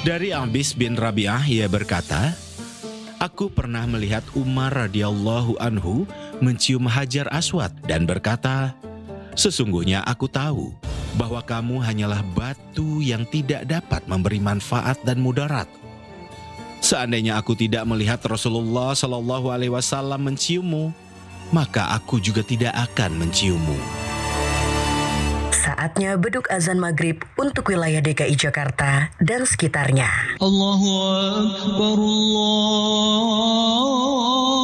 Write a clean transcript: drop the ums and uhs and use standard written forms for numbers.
Dari Abis bin Rabi'ah ia berkata, aku pernah melihat Umar radhiyallahu anhu mencium Hajar Aswad dan berkata, sesungguhnya aku tahu bahwa kamu hanyalah batu yang tidak dapat memberi manfaat dan mudarat. Seandainya aku tidak melihat Rasulullah Shallallahu Alaihi Wasallam menciummu, maka aku juga tidak akan menciummu. Saatnya beduk azan maghrib untuk wilayah DKI Jakarta dan sekitarnya. Allahu Akbar, Allah.